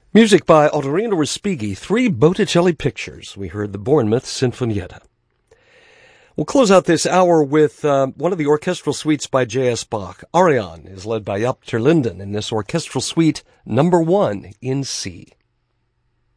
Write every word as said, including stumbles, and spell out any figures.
Music by Ottorino Respighi, three Botticelli pictures. We heard the Bournemouth Sinfonietta. We'll close out this hour with uh, one of the orchestral suites by J S. Bach. Arion is led by Jaap ter Linden in this orchestral suite number one in C.